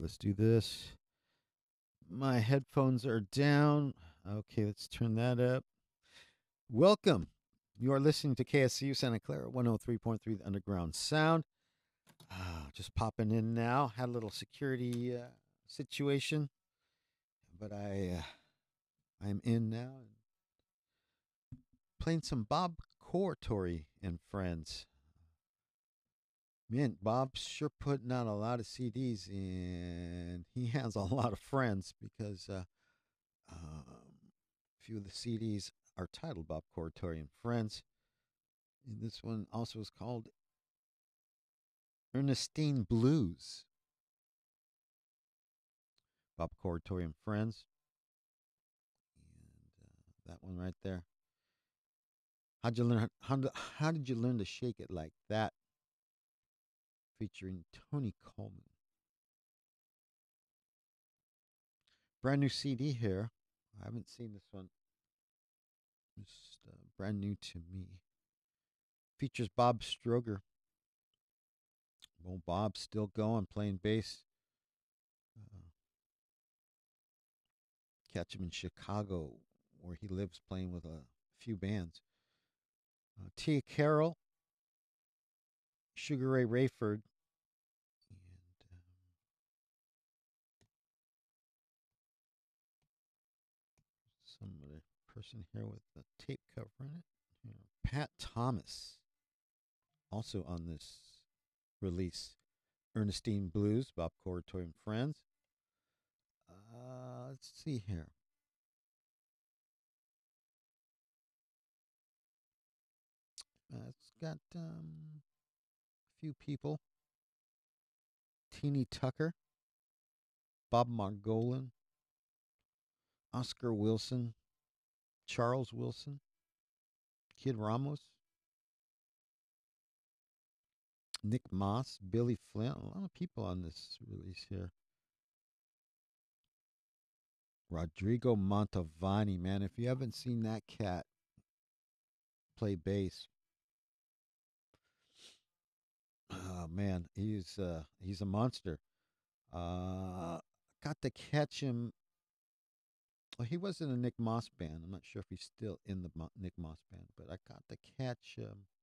let's do this. My headphones are down. Okay, let's turn that up. Welcome. You are listening to KSCU Santa Clara 103.3 The Underground Sound. Just popping in now. Had a little security situation, but I'm in now and playing some Bob Cortory and friends. Man, Bob's sure putting out a lot of CDs, and he has a lot of friends because a few of the CDs are titled Bob Corritori and Friends. And this one also is called Ernestine Blues. Bob Corritori and Friends. And that one right there. How'd you learn? How did you learn to shake it like that? Featuring Tony Coleman. Brand new CD here. I haven't seen this one. It's brand new to me. Features Bob Stroger. Well, Bob's still going, playing bass. Uh, Catch him in Chicago, where he lives, playing with a few bands. Tia Carroll, Sugar Ray Rayford, and some other person here with the tape covering it. Pat Thomas, also on this release. Ernestine Blues, Bob Corritori and Friends. Let's see here. It's got a few people. Teeny Tucker, Bob Margolin, Oscar Wilson, Charles Wilson, Kid Ramos, Nick Moss, Billy Flint. A lot of people on this release here. Rodrigo Mantovani, man, if you haven't seen that cat play bass, oh man, he's a monster. Got to catch him. Well, he was in a Nick Moss band. I'm not sure if he's still in the Nick Moss band, but I got to catch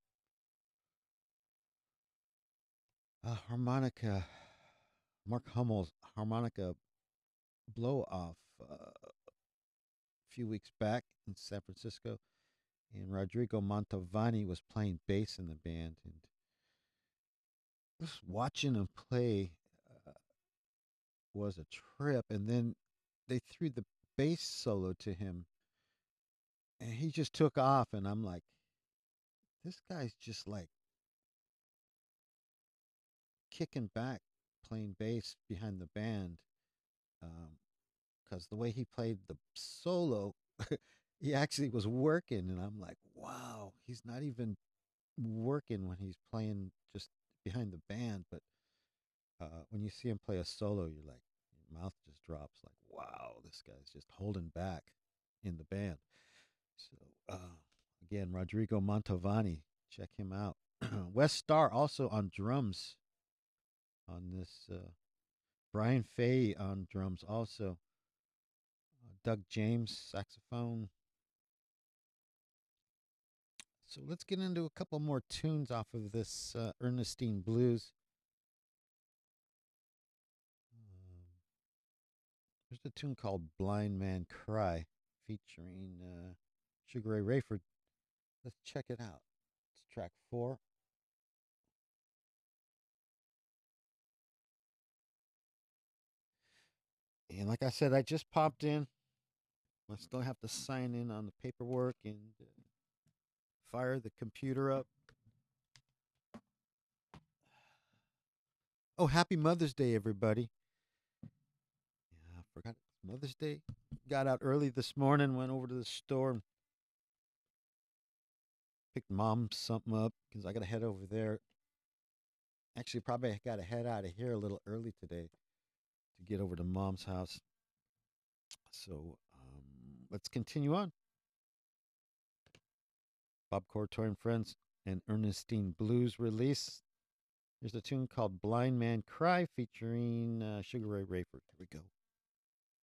a harmonica, Mark Hummel's harmonica blow off a few weeks back in San Francisco, and Rodrigo Mantovani was playing bass in the band, and just watching him play uh, was a trip. And then they threw the bass solo to him, and he just took off. And I'm like, this guy's just like kicking back, playing bass behind the band. Because the way he played the solo, he actually was working, and I'm like, wow, he's not even working when he's playing just behind the band, but when you see him play a solo, you're like, your mouth just drops. Like, wow, this guy's just holding back in the band. So again, Rodrigo Mantovani, check him out. Wes Starr also on drums on this. Brian Fay on drums also. Doug James saxophone. So let's get into a couple more tunes off of this Ernestine Blues. There's a tune called Blind Man Cry featuring Sugar Ray Rayford. Let's check it out. It's track 4. And like I said, I just popped in. I still have to sign in on the paperwork and fire the computer up. Oh, happy Mother's Day, everybody. Yeah, I forgot it's Mother's Day. Got out early this morning, went over to the store and picked mom something up because I got to head over there. Actually, probably got to head out of here a little early today to get over to mom's house. So let's continue on. Bob Corritori and Friends and Ernestine Blues release. Here's a tune called Blind Man Cry featuring Sugar Ray Rayford. Here we go.